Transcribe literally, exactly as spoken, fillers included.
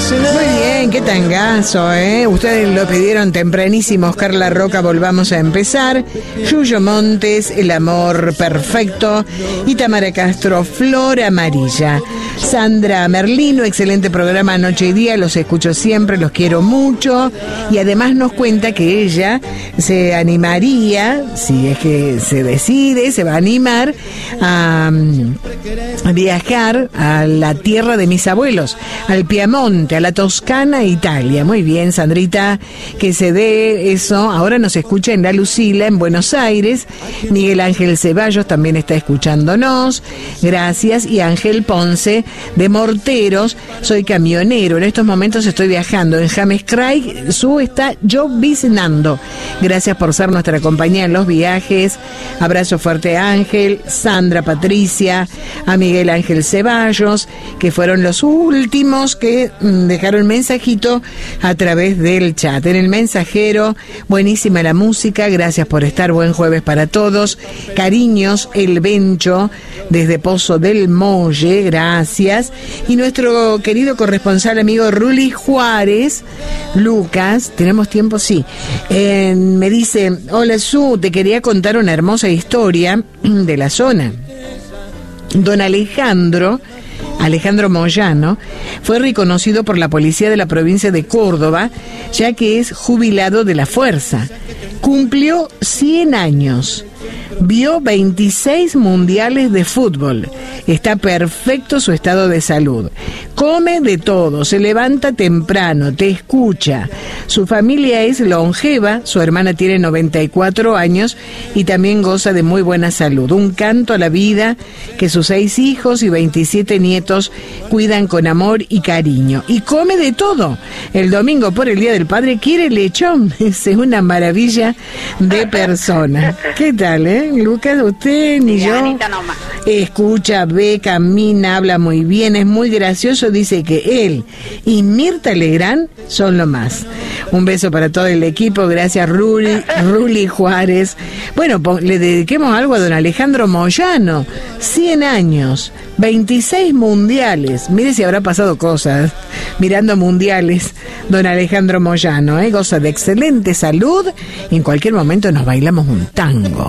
Muy bien, qué tangazo, ¿eh? Ustedes lo pidieron tempranísimo. Oscar La Roca, volvamos a empezar. Yuyo Montes, El amor perfecto. Y Tamara Castro, Flor amarilla. Sandra Merlino, excelente programa Noche y Día, los escucho siempre, los quiero mucho. Y además nos cuenta que ella se animaría, si es que se decide, se va a animar a, a viajar a la tierra de mis abuelos, al Piamonte, a la Toscana, Italia. Muy bien, Sandrita, que se dé eso. Ahora nos escucha en La Lucila, en Buenos Aires. Miguel Ángel Ceballos también está escuchándonos. Gracias. Y Ángel Ponce, de Morteros. Soy camionero. En estos momentos estoy viajando en James Craig. Su está lloviznando. Gracias por ser nuestra compañía en los viajes. Abrazo fuerte a Ángel, Sandra, Patricia, a Miguel Ángel Ceballos, que fueron los últimos que mm, dejaron mensajito a través del chat. En el mensajero, buenísima la música, gracias por estar, buen jueves para todos. Cariños, El Bencho, desde Pozo del Molle, gracias. Y nuestro querido corresponsal amigo Ruli Juárez, Lucas, ¿tenemos tiempo? Sí. Eh, me dice, hola Su, te quería contar una hermosa historia de la zona. Don Alejandro, Alejandro Moyano, fue reconocido por la policía de la provincia de Córdoba, ya que es jubilado de la fuerza. Cumplió cien años. Vio veintiséis mundiales de fútbol. Está perfecto su estado de salud. Come de todo, se levanta temprano, te escucha. Su familia es longeva, su hermana tiene noventa y cuatro años y también goza de muy buena salud. Un canto a la vida que sus seis hijos y veintisiete nietos cuidan con amor y cariño. Y come de todo. El domingo por el Día del Padre quiere lechón. Es una maravilla de persona. ¿Qué tal, eh? Lucas, usted ni yo. Escucha, ve, camina, habla muy bien, es muy gracioso. Dice que él y Mirta Legrand son lo más. Un beso para todo el equipo. Gracias, Ruli, Ruli Juárez. Bueno, le dediquemos algo a don Alejandro Moyano. cien años, veintiséis mundiales. Mire si habrá pasado cosas mirando mundiales. Don Alejandro Moyano, ¿eh? Goza de excelente salud. Y en cualquier momento nos bailamos un tango.